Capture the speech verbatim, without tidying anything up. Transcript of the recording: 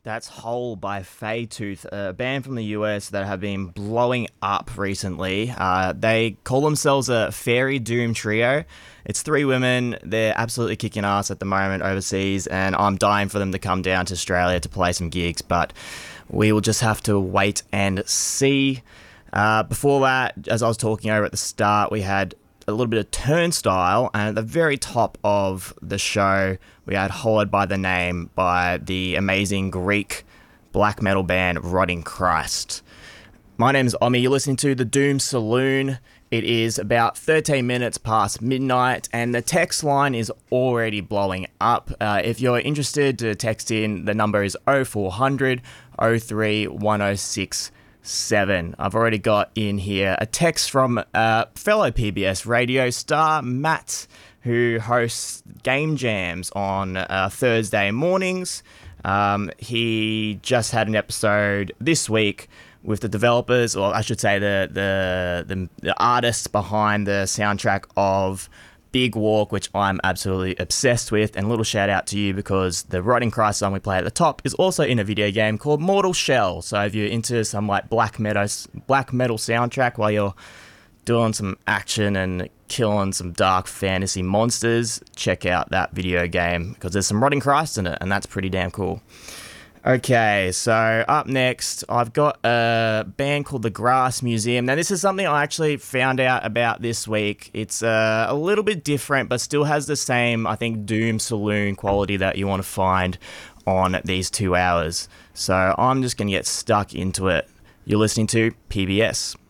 That's Hole by Faytooth, a band from the U S that have been blowing up recently. Uh, they call themselves a Fairy Doom Trio. It's three women. They're absolutely kicking ass at the moment overseas, and I'm dying for them to come down to Australia to play some gigs, but we will just have to wait and see. Uh, before that, as I was talking over at the start, we had a little bit of Turnstile, and at the very top of the show, we had Hollowed by the Name by the amazing Greek black metal band Rotting Christ. My name is Omi. You're listening to The Doom Saloon. It is about thirteen minutes past midnight, and the text line is already blowing up. Uh, if you're interested to text in, the number is oh four hundred, oh three, one oh six seven. I've already got in here a text from a fellow P B S radio star, Matt, who hosts Game Jams on uh, Thursday mornings. Um, he just had an episode this week with the developers, or I should say the the the, the artists behind the soundtrack of Big Walk, which I'm absolutely obsessed with. And a little shout out to you, because the Rotting Christ song we play at the top is also in a video game called Mortal Shell. So if you're into some like black metal black metal soundtrack while you're doing some action and killing some dark fantasy monsters, check out that video game, because there's some Rotting Christ in it, and that's pretty damn cool. Okay, so up next, I've got a band called The Grass Museum. Now, this is something I actually found out about this week. It's uh, a little bit different, but still has the same, I think, Doom Saloon quality that you want to find on these two hours. So I'm just going to get stuck into it. You're listening to P B S.